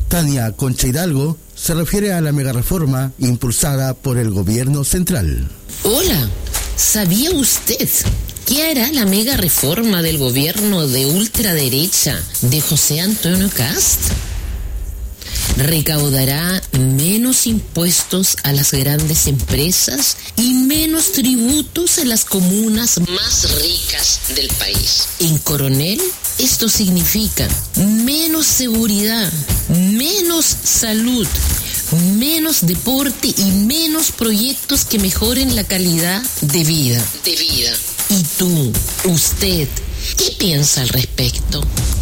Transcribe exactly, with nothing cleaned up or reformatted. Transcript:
Tania Concha Hidalgo se refiere a la megareforma impulsada por el gobierno central. Hola, ¿sabía usted qué hará la megareforma del gobierno de ultraderecha de José Antonio Kast? Recaudará menos impuestos a las grandes empresas y menos tributos a las comunas más ricas del país. En Coronel, esto significa menos seguridad, menos salud, menos deporte y menos proyectos que mejoren la calidad de vida. De vida. ¿Y tú, usted, qué piensa al respecto?